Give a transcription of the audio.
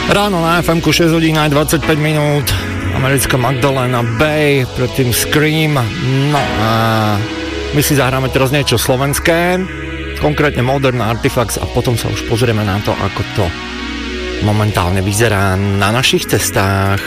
Ráno na FM-ku 6 hodín aj 25 minút. Americká Magdalena Bay, predtým Scream. No a my si zahráme teraz niečo slovenské, konkrétne Modern Artifacts, a potom sa už pozrieme na to, ako to momentálne vyzerá na našich cestách.